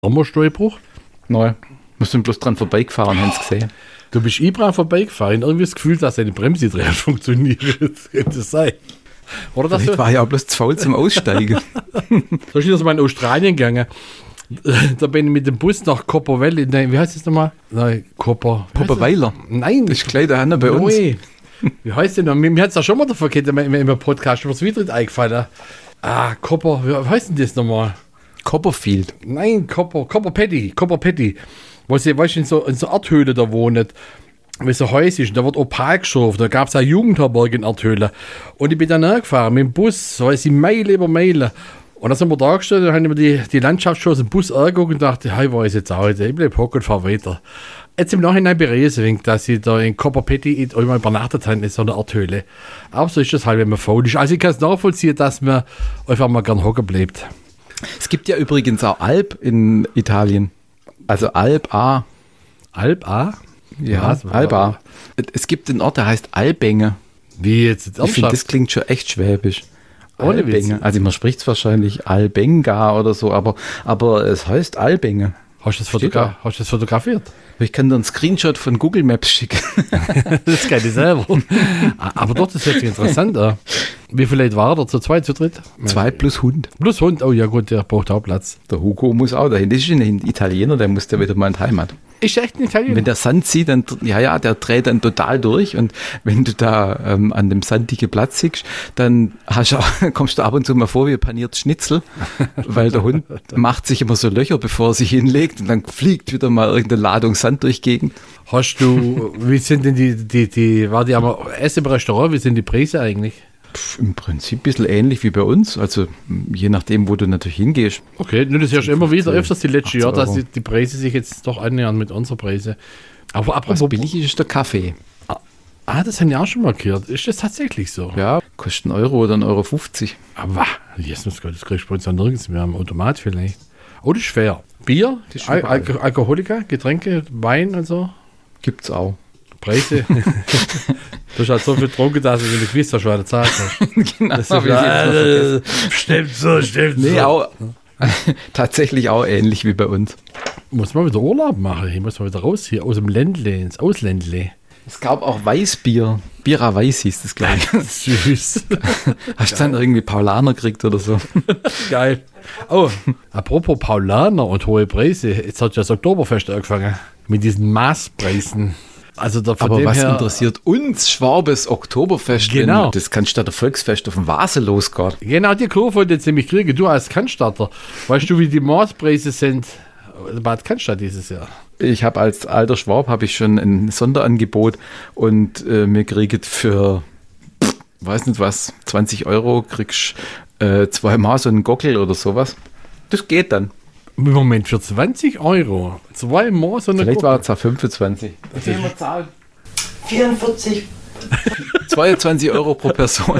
Sommersteuerbruch? Nein. Wir sind bloß dran vorbeigefahren, haben es gesehen. Du bist überall vorbeigefahren. Irgendwie das Gefühl, dass deine Bremse drin funktioniert. Könnte das sein? Oder das Vielleicht war ja auch bloß zu faul zum Aussteigen. So ist das mal in Australien gegangen. Da bin ich mit dem Bus nach Copperwell. Nein, wie heißt das nochmal? Nein, Popperweiler. Nein. Das ist gleich da bei uns. Ui. Wie heißt denn noch? Mir hat es ja schon mal davon gehört, im Podcast, was wieder nicht eingefallen. Wie heißt denn das nochmal? Copperfield. Nein, Copper Patty. Wo sie, weißt du, in so Erdhöhle da wohnt. Wie so Häus ist, und da wird Opal geschaffen, da gab es eine Jugendherberge in Erdhöhle. Und ich bin dann gefahren mit dem Bus, so weiß ich, Meile über Meile. Und dann sind wir da gestanden, dann haben wir die Landschaft schon aus dem Bus angeguckt und dachte, hey, wo ist jetzt auch? Ich bleibe hocken und fahre weiter. Jetzt im Nachhinein bereue ich, dass ich da in Copper Patty immer übernachtet habe in so einer Erdhöhle. Aber so ist das halt, wenn man faul ist. Also ich kann es nachvollziehen, dass man einfach mal gern hocken bleibt. Es gibt ja übrigens auch Alp in Italien. Also Alp A. Alp A? Ja, Alba. Es gibt einen Ort, der heißt Albänge. Wie jetzt? Ich finde, das klingt schon echt schwäbisch. Ohne Witz. Also man spricht es wahrscheinlich Albenga oder so, aber es heißt Albänge. Hast du das fotografiert? Ich kann dir einen Screenshot von Google Maps schicken. Das kann ich selber. Aber doch, das hört sich interessant an. Wie viele Leute waren da? Zu zweit, zu dritt? 2 plus Hund. Plus Hund, oh ja gut, der braucht auch Platz. Der Hugo muss auch dahin. Das ist ein Italiener, der muss ja wieder mal in die Heimat. Ist echt ein Italiener? Wenn der Sand zieht, dann, der dreht dann total durch. Und wenn du da an dem sandigen Platz siehst, dann kommst du ab und zu mal vor wie ein paniertes Schnitzel, weil der Hund macht sich immer so Löcher, bevor er sich hinlegt und dann fliegt wieder mal irgendeine Ladung Sand durch die Gegend. Wie sind denn war die am Essen im Restaurant, wie sind die Preise eigentlich? Im Prinzip ein bisschen ähnlich wie bei uns, also je nachdem, wo du natürlich hingehst. Okay, nur das hörst du immer wieder öfters die letzten Jahre, dass Euro. die Preise sich jetzt doch annähern mit unserer Preise. Aber Was billig ist der Kaffee. Das haben wir auch schon mal gehört. Ist das tatsächlich so? Ja, kostet 1 Euro oder 1,50 €. Aber, Jesus Gott, das kriegst du bei uns ja nirgends mehr am Automat vielleicht. Oh, das ist fair. Bier, Alkoholiker, Getränke, Wein und so. Gibt's auch. Preise. Du hast halt so viel getrunken, dass du in der Quiz schon eine Zahl hast. Genau, Das ist stimmt so. Nee, auch, tatsächlich auch ähnlich wie bei uns. Muss man wieder Urlaub machen. Ich muss mal wieder raus hier aus dem Ländle ins Ausländle. Es gab auch Weißbier. Bira Weiß hieß das gleich. Süß. Hast du dann irgendwie Paulaner gekriegt oder so? Geil. Oh, apropos Paulaner und hohe Preise. Jetzt hat ja das Oktoberfest angefangen. Mit diesen Maßpreisen. Also Aber was interessiert uns Schwabes Oktoberfest? Genau. Wenn das Cannstatter Volksfest auf dem Vase losgeht. Genau, die Kurve wollte ich jetzt nämlich kriegen. Du als Cannstatter. Weißt du, wie die Maßpreise sind? Bad Cannstatt dieses Jahr. Ich habe als alter Schwab schon ein Sonderangebot und mir kriegt für, weiß nicht was, 20 € kriegst 2-mal so einen Gockel oder sowas. Das geht dann. Im Moment für 20 €. 2-mal so eine Vielleicht Gruppe. war es auch 25. Wie viel haben wir zahlt? 44. 22 € pro Person.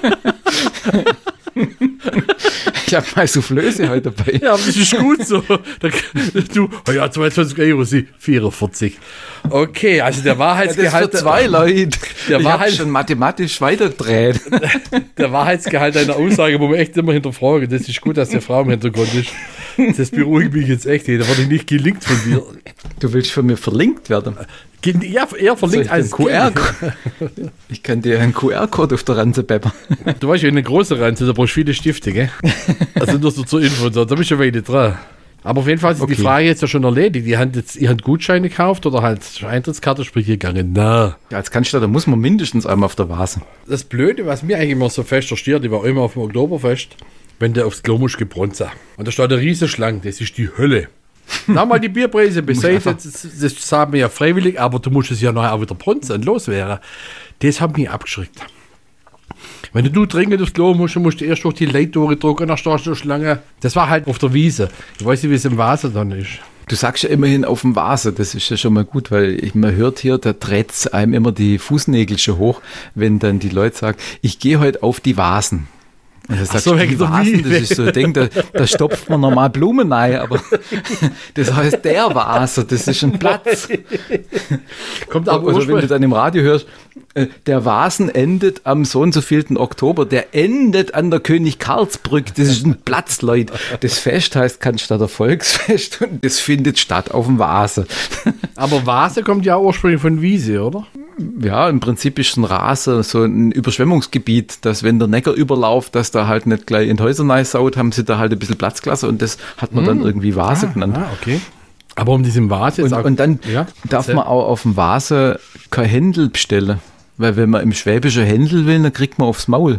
Ich habe mal Soufflöse heute dabei. Ja, aber das ist gut so. Du, oh ja, 22 €, sie 44. Okay, also der Wahrheitsgehalt. Das ist für 2 Leute. Der Ich habe Wahrheits- schon mathematisch weiterdreht. Der Wahrheitsgehalt einer Aussage, wo man echt immer hinterfragen. Das ist gut, dass der Frau im Hintergrund ist. Das beruhigt mich jetzt echt. Da wurde ich nicht gelingt von dir. Du willst von mir verlinkt werden. Ja, eher verlinkt als QR-Code. Ich kann dir einen QR-Code auf der Ranze peppern. Du weißt ja, eine große Ranze, da brauchst du viele Stifte, gell? Also nur so zur Info, da bist du schon wenig dran. Aber auf jeden Fall ist die Frage jetzt ja schon erledigt. Ihr habt Gutscheine gekauft oder halt Eintrittskarte, sprich hier gegangen. Na. Ja, als Cannstatter muss man mindestens einmal auf der Vase. Das Blöde, was mir eigentlich immer so fest versteht, ich war immer auf dem Oktoberfest, wenn der aufs Klo musst, gebronzen. Und da steht eine riesige Schlange, das ist die Hölle. Na mal die Bierpreise beiseite, das sagen wir ja freiwillig, aber du musst es ja nachher auch wieder bronzen und loswerden. Das hat mich abgeschreckt. Wenn du dringend aufs Klo musst du erst durch die Leittore drücken, dann stehst du in der Schlange. Das war halt auf der Wiese. Ich weiß nicht, wie es im Wasser dann ist. Du sagst ja immerhin auf dem Vase, das ist ja schon mal gut, weil man hört hier, da dreht einem immer die Fußnägel schon hoch, wenn dann die Leute sagen, ich gehe heute auf die Vasen. Und er sagt, so, wegen der Vasen, das Wiese. ist so ein Ding, da stopft man normal Blumen rein, aber das heißt der Vase, das ist ein Platz. Kommt aber Oder wenn du ursprünglich. dann im Radio hörst, der Vasen endet am so und so vielten Oktober, der endet an der König Karlsbrück, das ist ein Platz, Leute. Das Fest heißt Cannstatter Volksfest und das findet statt auf dem Vase. Aber Vase kommt ja ursprünglich von Wiese, oder? Ja, im Prinzip ist ein Rasen so ein Überschwemmungsgebiet, dass wenn der Neckar überläuft, dass da halt nicht gleich in die Häuser reinsaut, haben sie da halt ein bisschen Platz gelassen und das hat man dann irgendwie Vase genannt. Okay. Aber um diesem Vase jetzt auch- Und dann ja, darf erzähl. man auch auf dem Vase kein Händel bestellen. Weil wenn man im Schwäbischen Händel will, dann kriegt man aufs Maul.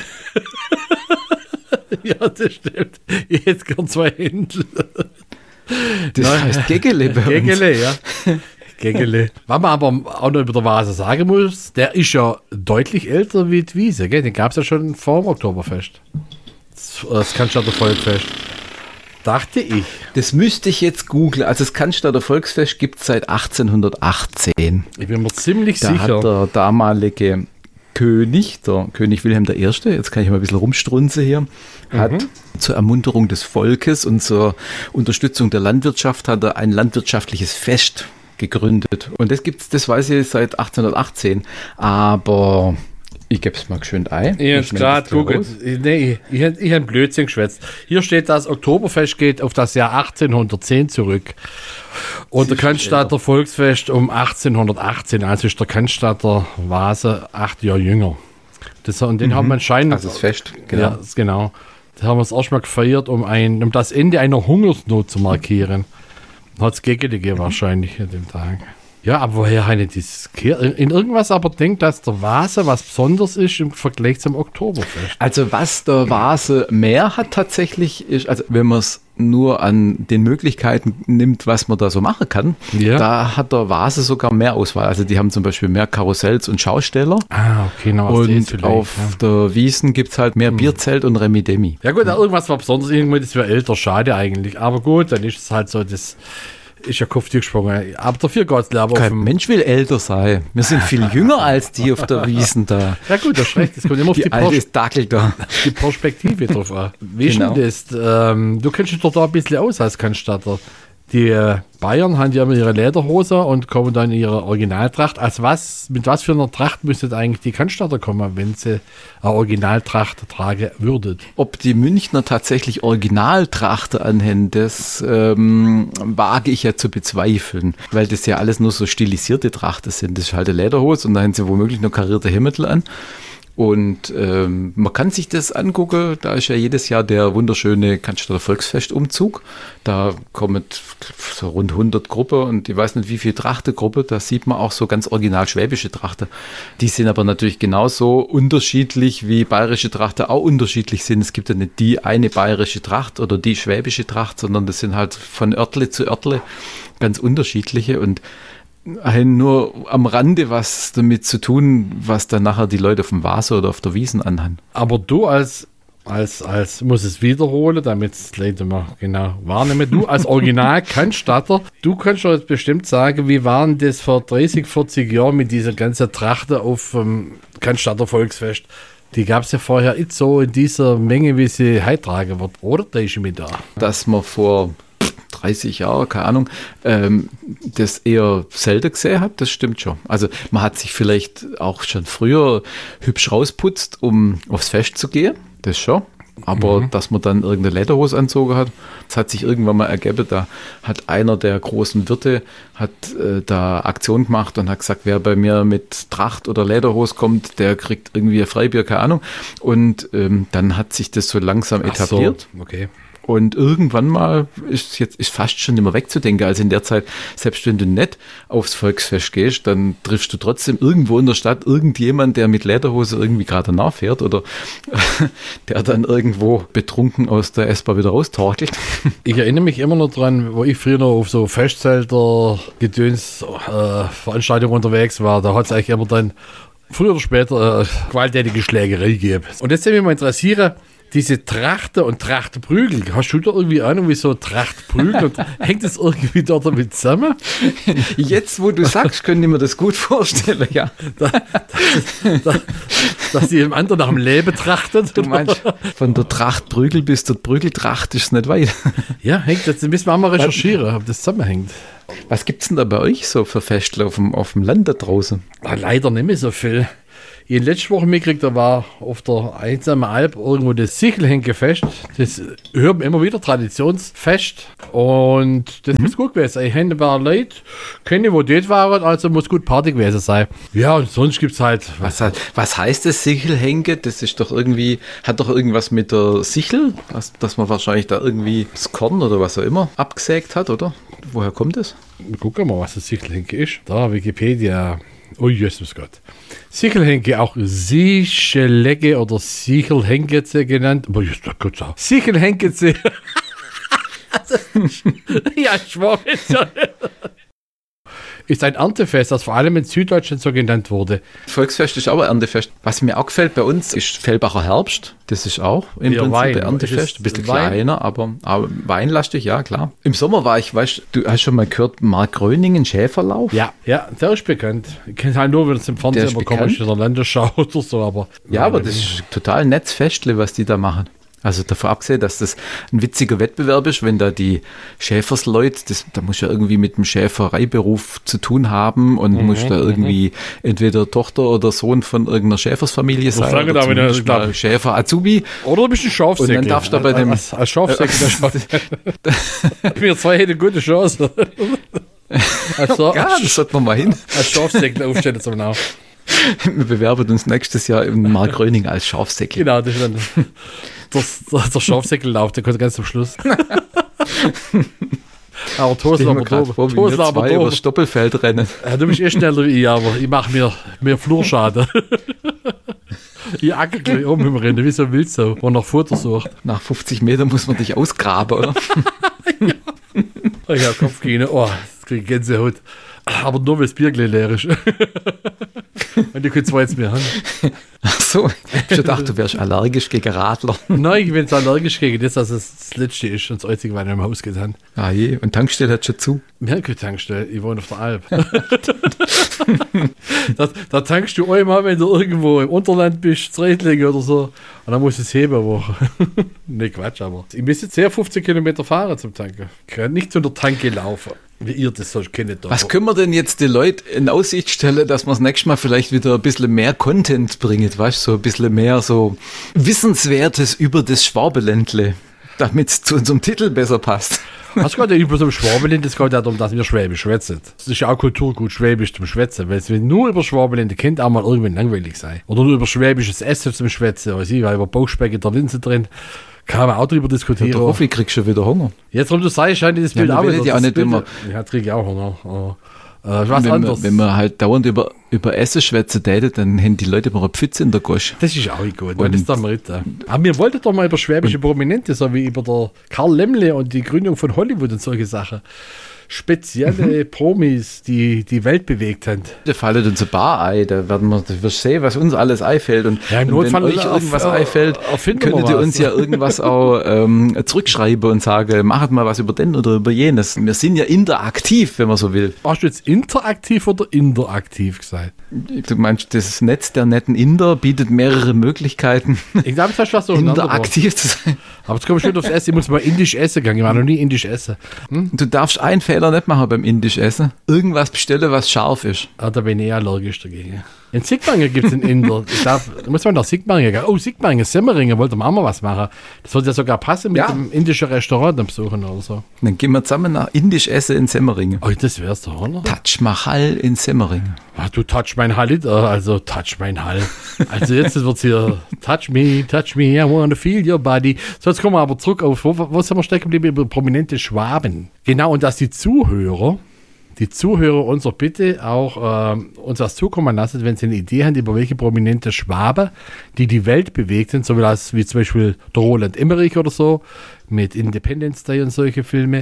Ja, das stimmt. Ich hätte gern 2 Händel. Das heißt Gegele bei uns. Gegele, ja. Gegele. Was man aber auch noch über der Vase sagen muss, der ist ja deutlich älter wie die Wiese, gell? Den gab es ja schon vor dem Oktoberfest. Das Cannstatter Volksfest. Dachte ich. Das müsste ich jetzt googeln. Also das Cannstatter Volksfest gibt es seit 1818. Ich bin mir ziemlich Da sicher. hat der damalige König, der König Wilhelm I., jetzt kann ich mal ein bisschen rumstrunzen hier, hat zur Ermunterung des Volkes und zur Unterstützung der Landwirtschaft hat er ein landwirtschaftliches Fest gegründet. Und das gibt's, das weiß ich seit 1818. Aber ich gebe es mal schön ein. Ich hab's gerade gucken. Nee, ich hab Blödsinn geschwätzt. Hier steht, das Oktoberfest geht auf das Jahr 1810 zurück. Und der Cannstatter Volksfest um 1818. Also ist der Cannstatter Vase 8 Jahre jünger. Und den haben wir anscheinend. Also das Fest, genau. Ja, genau. Da haben wir es erstmal gefeiert, um das Ende einer Hungersnot zu markieren. Hat es gegeben wahrscheinlich an dem Tag. Ja, aber woher habe ich das in irgendwas aber denkt, dass der Vase was Besonderes ist im Vergleich zum Oktoberfest? Also was der Vase mehr hat tatsächlich ist, also wenn man es nur an den Möglichkeiten nimmt, was man da so machen kann, Ja. da hat der Vase sogar mehr Auswahl. Also die haben zum Beispiel mehr Karussells und Schausteller. Ah, okay, na, was das Und vielleicht, auf der Wiesn gibt es halt mehr Bierzelt und Remi Demi. ja gut, irgendwas war besonders, irgendwie, das wäre älter, schade eigentlich. Aber gut, dann ist es halt so, das ist ja Kopf gesprungen. Aber dafür geht's aber auf Kein dem. Mensch will älter sein. Wir sind viel jünger als die auf der Wiesn da. Ja gut, das ist recht. Das kommt immer auf Die alte ist Dackel da. die Perspektive drauf an. Wie ist Genau. denn das? Du kennst dich doch da ein bisschen aus als Cannstatter. Die Bayern haben ja immer ihre Lederhose und kommen dann in ihre Originaltracht. Mit was für einer Tracht müsstet eigentlich die Cannstatter kommen, wenn sie eine Originaltracht tragen würdet? Ob die Münchner tatsächlich Originaltrachter anhängen, das wage ich ja zu bezweifeln, weil das ja alles nur so stilisierte Trachten sind. Das ist halt eine Lederhose und da haben sie womöglich noch karierte Hemden an. Und man kann sich das angucken, da ist ja jedes Jahr der wunderschöne Cannstatter Volksfestumzug. Da kommen so rund 100 Gruppen und ich weiß nicht wie viel Trachtegruppe, da sieht man auch so ganz original schwäbische Trachten. Die sind aber natürlich genauso unterschiedlich wie bayerische Trachten auch unterschiedlich sind. Es gibt ja nicht die eine bayerische Tracht oder die schwäbische Tracht, sondern das sind halt von Örtle zu Örtle ganz unterschiedliche und haben nur am Rande was damit zu tun, was dann nachher die Leute auf dem Vase oder auf der Wiesn anhaben. Aber du als muss es wiederholen, damit es die Leute mal genau wahrnehmen. Du als Original-Cannstatter, du kannst doch jetzt bestimmt sagen, wie waren das vor 30, 40 Jahren mit dieser ganzen Trachte auf dem Cannstatter Volksfest? Die gab es ja vorher nicht so in dieser Menge, wie sie heute tragen wird. Oder da ist mit da. Dass man vor 30 Jahren, keine Ahnung, das eher selten gesehen hat, das stimmt schon. Also man hat sich vielleicht auch schon früher hübsch rausputzt, um aufs Fest zu gehen, das schon. Aber dass man dann irgendeine Lederhose anzogen hat, das hat sich irgendwann mal ergeben. Da hat einer der großen Wirte hat da Aktion gemacht und hat gesagt, wer bei mir mit Tracht oder Lederhose kommt, der kriegt irgendwie ein Freibier, keine Ahnung. Und dann hat sich das so langsam etabliert. So, okay. Und irgendwann mal ist fast schon immer wegzudenken. Also in der Zeit, selbst wenn du nicht aufs Volksfest gehst, dann triffst du trotzdem irgendwo in der Stadt irgendjemand, der mit Lederhose irgendwie gerade nachfährt oder der dann irgendwo betrunken aus der S-Bahn wieder raustorkelt. Ich erinnere mich immer noch dran, wo ich früher noch auf so Festzelter, Gedöns, Veranstaltungen unterwegs war. Da hat es eigentlich immer dann früher oder später gewalttätige Schlägerei gegeben. Und jetzt würde mich mal interessieren, diese Trachte und Trachtprügel, hast du da irgendwie Ahnung, wie so Trachtprügel und hängt das irgendwie dort damit zusammen? Jetzt, wo du sagst, könnte ich mir das gut vorstellen, ja. Dass die dem anderen nach dem Leben trachtet? Du meinst, von der Trachtprügel bis zur Prügeltracht ist es nicht weit. Ja, hängt, das müssen wir auch mal recherchieren, ob das zusammenhängt. Was gibt's denn da bei euch so für Festle auf dem Land da draußen? Leider nicht mehr so viel. Ich letzte Woche mitgekriegt, da war auf der einsamen Alp irgendwo das Sichelhenkefest. Das hören wir immer wieder, Traditionsfest. Und das muss gut gewesen sein. Ich habe ein paar Leute kenne, wo dort waren, also muss gut Party gewesen sein. Ja, und sonst gibt es halt... Was heißt das Sichelhenke? Das ist doch irgendwie, hat doch irgendwas mit der Sichel, dass man wahrscheinlich da irgendwie das Korn oder was auch immer abgesägt hat, oder? Woher kommt das? Gucken wir mal, was das Sichelhenke ist. Da, Wikipedia... Oh, Jesus Gott. Sichelhenke, auch Sichelegge oder Sichelhenkeze genannt. Aber Jesus Gott, Sichelhenkeze. Ja, ich war jetzt ja. Ist ein Erntefest, das vor allem in Süddeutschland so genannt wurde. Volksfest ist auch ein Erntefest. Was mir auch gefällt bei uns ist Fellbacher Herbst. Das ist auch im Prinzip Wein, ein Erntefest. Ein bisschen Wein. kleiner, aber weinlastig, ja klar. Im Sommer war ich, weißt du, hast schon mal gehört, Markgröningen Schäferlauf? Ja, der ist bekannt. Ich kenne halt nur, wenn es im Fernsehen immer komisch in der Landesschau oder so, aber... Ja, aber das ist total nettes Festle, was die da machen. Also davon abgesehen, dass das ein witziger Wettbewerb ist, wenn da die Schäfersleute, da muss ja irgendwie mit dem Schäfereiberuf zu tun haben und muss da irgendwie entweder Tochter oder Sohn von irgendeiner Schäfersfamilie sein sagen oder da, wenn zumindest mal Schäfer Azubi. Oder du bist ein Schafsäckler. Und dann darfst du bei dem... Als Schafsäckler. Wir zwei hätten eine gute Chance. Also, Ja, das sollten wir mal hin. als Schafsäckler aufstellen zum Now. Wir bewerben uns nächstes Jahr im Markgröningen als Schafsäckler. Genau, das ist dann der Schafsäckellauf, der kommt ganz zum Schluss. Aber Tosel aber Vor, wie wir zwei über das Stoppelfeld rennen. Ja, du bist eh schneller wie ich, aber ich mache mir mehr Flurschaden. Ich acker gleich um im Rennen, wie so ein Wildsau, wo nach Futter sucht. Nach 50 Metern muss man dich ausgraben, oder? Ich hab Kopfgene, oh, das krieg ich Gänsehaut. Aber nur, weil das Bier gleich leer ist. Und die können zwei jetzt mehr haben. Ach so, ich dachte, du wärst allergisch gegen Radler. Nein, ich bin jetzt allergisch gegen das, dass es das Letzte ist und das Einzige, was ich im Haus getan. Ah je, und Tankstelle hat schon zu. Merkel-Tankstelle, ich wohne auf der Alp. da tankst du einmal, wenn du irgendwo im Unterland bist, Zreitlingen oder so, und dann musst du es heben. Ne, Quatsch, aber ich muss jetzt 15 Kilometer fahren zum Tanken. Ich kann nicht zu der Tanke laufen, wie ihr das so kennt. Was können wir denn jetzt den Leuten in Aussicht stellen, dass wir das nächste Mal vielleicht wieder ein bisschen mehr Content bringen, weißt du, so ein bisschen mehr so Wissenswertes über das Schwabeländle, damit es zu unserem Titel besser passt. Es geht ja über so ein Schwabeland, es geht ja darum, dass wir Schwäbisch schwätzen. Das ist ja auch Kulturgut, Schwäbisch zum Schwätzen. Weil es nur über Schwabeland kennt auch mal irgendwann langweilig sein. Oder nur über schwäbisches Essen zum Schwätzen. Weiß ich, weil über Bauchspeck in der Linse drin. Kann man auch drüber diskutieren. Der Hoffi kriegt schon wieder Hunger. Jetzt, warum du sagst, scheint das Bild Ja, auch wieder. ja auch nicht immer. Ja, kriege ich auch Hunger. Was anderes. Wenn man halt dauernd über Essen schwätzen täte, dann haben die Leute immer eine Pfütze in der Gosch. Das ist auch gut, das ist der Ritter. Aber wir wollten doch mal über schwäbische Prominente, so wie über der Karl Lemmle und die Gründung von Hollywood und solche Sachen. Spezielle Promis, die die Welt bewegt haben. Da fallen uns ein paar ein, da wirst sehen, was uns alles einfällt. Und, Ja, im und Notfall wenn euch irgendwas einfällt, erfinden wir könntet ihr was. uns ja irgendwas auch zurückschreiben und sagen, macht mal was über den oder über jenes. Wir sind ja interaktiv, wenn man so will. Hast du jetzt interaktiv oder interaktiv gesagt? Du meinst, das Netz der netten Inder bietet mehrere Möglichkeiten, Ich glaube, das hast du was so interaktiv zu sein. Aber jetzt komme ich schon aufs Essen. Ich muss mal indisch essen gehen. Ich war noch nie indisch essen. Du darfst einen Fehler nicht machen beim indisch Essen. Irgendwas bestellen, was scharf ist. Ah, da bin ich allergisch dagegen. In Sigmaringen gibt es einen Inder. Da muss man nach Sigmaringen gehen. Oh, Sigmaringen, Semmeringen, wollte man auch mal was machen. Das würde ja sogar passen mit Ja. dem indischen Restaurant am Besuchen oder so. Dann gehen wir zusammen nach indisch Essen in Semmeringen. Oh, das wär's doch, oder? Taj Mahal in Semmeringen. Ah, du touch mein Hall, also touch mein Hall. Also jetzt wird's hier touch me, I wanna feel your body. So, jetzt kommen wir aber zurück auf, wo sind wir stecken geblieben? Über prominente Schwaben. Genau, und dass die Zuhörer uns doch bitte auch uns was zukommen lassen, wenn sie eine Idee haben, über welche prominente Schwabe, die die Welt bewegt sind, so wie zum Beispiel der Roland Emmerich oder so, mit Independence Day und solche Filme.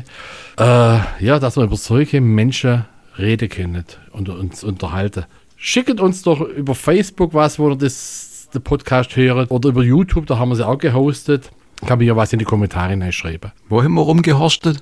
Ja, dass wir über solche Menschen reden können und uns unterhalten. Schickt uns doch über Facebook was, wo ihr das jetzt den Podcast hören oder über YouTube, da haben wir sie auch gehostet. Kann mir ja was in die Kommentare schreiben. Wo haben wir rumgehorstet?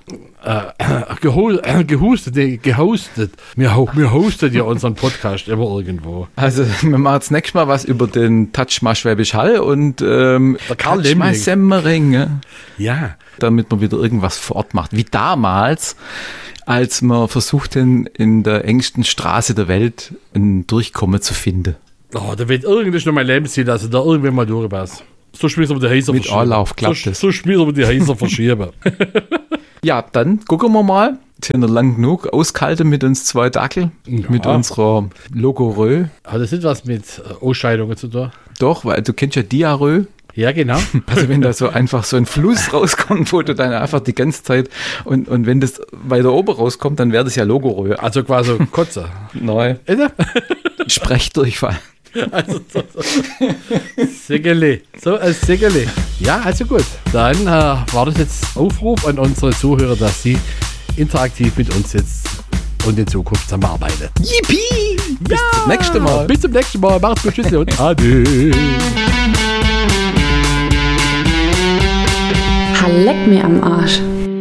Gehostet. Wir hostet ja unseren Podcast immer irgendwo. Also, wir machen jetzt nächstes Mal was über den Touch mal Schwäbisch Hall und Karl Touch mal Lemming. Semmering. Ja. Damit man wieder irgendwas vor Ort macht. Wie damals, als man versuchten, in der engsten Straße der Welt ein Durchkommen zu finden. Oh, da wird irgendwas noch mein Lebensziel, dass ich da irgendwann mal durch was. So schmissen wir die Häuser Mit Anlauf klappt so, es. so schmissen wir die Häuser verschieben. Ja, dann gucken wir mal. Jetzt sind wir lang genug ausgehalten mit uns 2 Dackel, Ja. mit unserer Logorö. Hat das nicht was mit Ausscheidungen zu tun? Doch, weil du kennst ja Diarrhoe. Ja, genau. Also wenn da so einfach so ein Fluss rauskommt, wo du dann einfach die ganze Zeit und wenn das weiter oben rauskommt, dann wäre das ja Logorö. Also quasi Kotze. Neu. Ist er? Sprechdurchfall. Also so. Siggeli. So ein Siggeli. Ja, also gut. Dann war das jetzt Aufruf an unsere Zuhörer, dass sie interaktiv mit uns jetzt und in Zukunft zusammenarbeiten. Yippie! Bis zum nächsten Mal. Bis zum nächsten Mal. Macht's gut. Tschüss und Ade. Leck mir am Arsch.